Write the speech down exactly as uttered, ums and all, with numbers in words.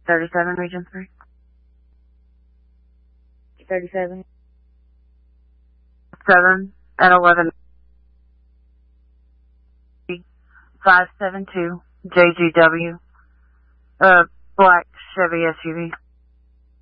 thirty-seven, Region three. thirty-seven. seven at eleven. five seven two J G W. Uh, black Chevy S U V.